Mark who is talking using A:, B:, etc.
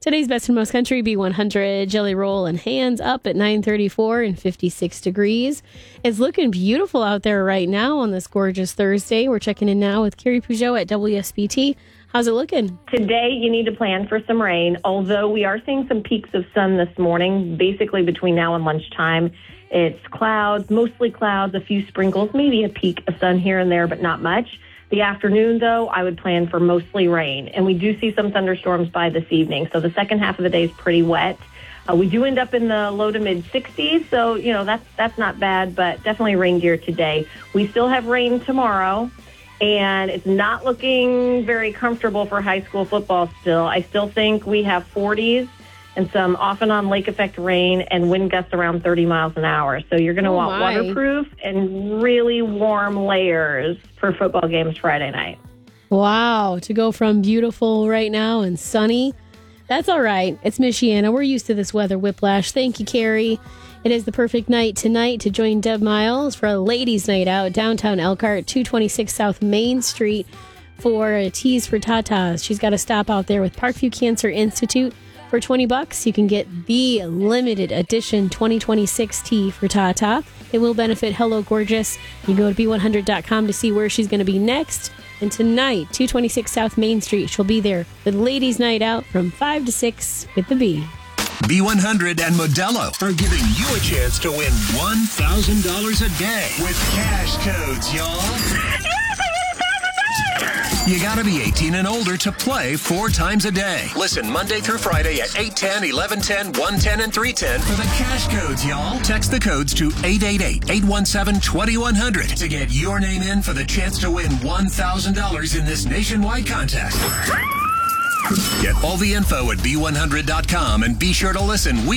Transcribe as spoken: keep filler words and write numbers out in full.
A: Today's best and most country, B one hundred, Jelly Roll and Hands up at nine thirty-four and fifty-six degrees. It's looking beautiful out there right now on this gorgeous Thursday. We're checking in now with Carrie Peugeot at W S B T. How's it looking?
B: Today, you need to plan for some rain, although we are seeing some peaks of sun this morning, basically between now and lunchtime. It's clouds, mostly clouds, a few sprinkles, maybe a peak of sun here and there, but not much. The afternoon, though, I would plan for mostly rain, and we do see some thunderstorms by this evening, so the second half of the day is pretty wet. Uh, we do end up in the low to mid sixties, so, you know, that's, that's not bad, but definitely rain gear today. We still have rain tomorrow, and it's not looking very comfortable for high school football still. I still think we have forties and some off and on lake effect rain and wind gusts around thirty miles an hour. So you're going to
A: oh
B: want
A: my.
B: waterproof and really warm layers for football games Friday night.
A: Wow, to go from beautiful right now and sunny. That's all right. It's Michiana. We're used to this weather whiplash. Thank you, Carrie. It is the perfect night tonight to join Deb Miles for a ladies' night out downtown Elkhart, two twenty-six South Main Street for a Teas for Tatas. She's got a stop out there with Parkview Cancer Institute. For twenty bucks, you can get the limited edition twenty twenty-six Tea for Tata. It will benefit Hello Gorgeous. You go to B one hundred dot com to see where she's going to be next. And tonight, two twenty-six South Main Street, she'll be there with Ladies Night Out from five to six with the B.
C: B one hundred and Modelo are giving you a chance to win one thousand dollars a day with cash codes, y'all. You gotta be eighteen and older to play four times a day. Listen Monday through Friday at eight ten, eleven ten, one ten, and three ten for the cash codes, y'all. Text the codes to eight eight eight, eight one seven, two one zero zero to get your name in for the chance to win one thousand dollars in this nationwide contest. Get all the info at B one hundred dot com and be sure to listen